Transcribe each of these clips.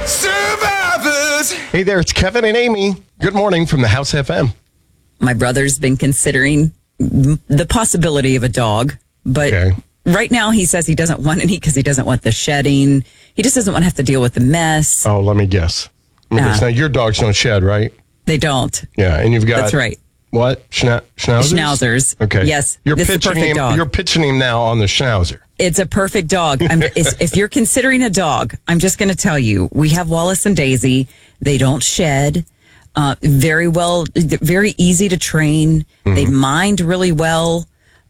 Survivors. Hey there, it's Kevin and Amy. Good morning from the House FM. My brother's been considering the possibility of a dog, but right now he says he doesn't want any because he doesn't want the shedding. He just doesn't want to have to deal with the mess. Oh, let me guess. Now, your dogs don't shed, right? They don't. Yeah, and you've got... That's right. What? Schnauzers? Schnauzers. Okay. Yes. You're this is a perfect pitching dog. You're pitching him now on the Schnauzer. It's a perfect dog. If you're considering a dog, I'm just going to tell you, we have Wallace and Daisy. They don't shed. Very well, very easy to train. Mm-hmm. They mind really well.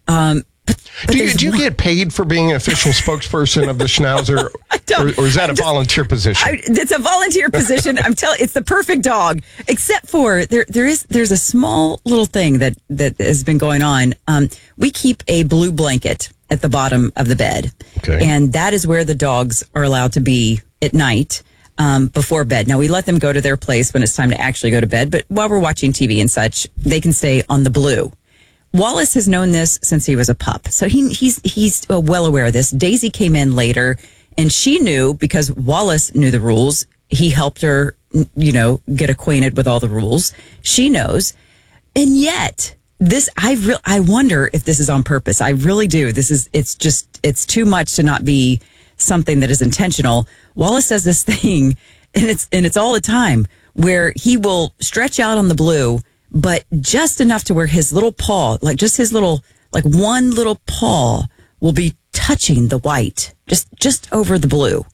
Do you get paid for being an official spokesperson of the Schnauzer? Or is that a volunteer position? It's a volunteer position. I'm telling it's the perfect dog, except for there's a small little thing that has been going on. We keep a blue blanket at the bottom of the bed. Okay. And that is where the dogs are allowed to be at night before bed. Now, we let them go to their place when it's time to actually go to bed, but while we're watching TV and such, they can stay on the blue. Wallace has known this since he was a pup, so he's well aware of this. Daisy came in later, and she knew because Wallace knew the rules. He helped her, get acquainted with all the rules. She knows, and yet I wonder if this is on purpose. I really do. It's too much to not be something that is intentional. Wallace does this thing, and it's all the time where he will stretch out on the blue, but just enough to where his little paw, like just his little, like one little paw will be touching the white, just over the blue,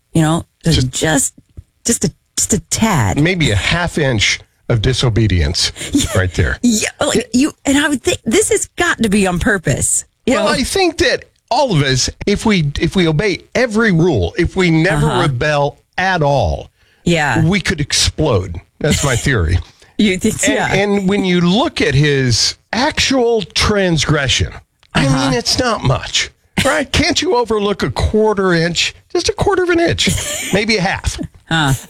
just a tad. Maybe a half inch of disobedience right there. Yeah. And I would think this has got to be on purpose. I think that all of us, if we obey every rule, if we never rebel at all, we could explode. That's my theory. You think, and when you look at his actual transgression, I mean, it's not much, right? Can't you overlook a quarter inch, just a quarter of an inch, maybe a half?